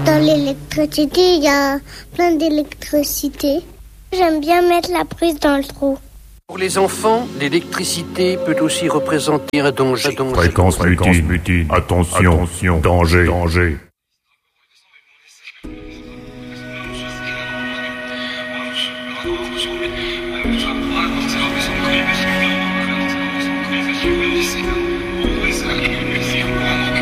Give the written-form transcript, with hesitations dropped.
Dans l'électricité, il y a plein d'électricité. J'aime bien mettre la prise dans le trou. Pour les enfants, l'électricité peut aussi représenter un danger. Fréquence mutine. Attention, danger.